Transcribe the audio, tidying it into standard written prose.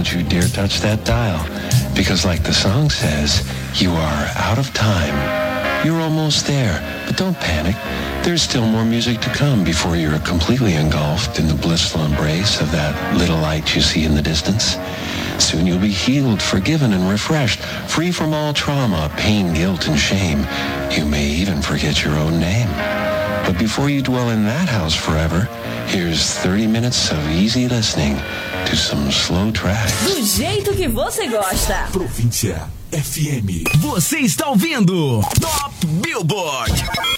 don't you dare touch that dial. Because like the song says, you are out of time. You're almost there, but don't panic. There's still more music to come before you're completely engulfed in the blissful embrace of that little light you see in the distance. Soon you'll be healed, forgiven, and refreshed, free from all trauma, pain, guilt, and shame. You may even forget your own name. But before you dwell in that house forever, here's 30 minutes of easy listening to some slow tracks. Do jeito que você gosta. Província FM. Você está ouvindo Top Billboard.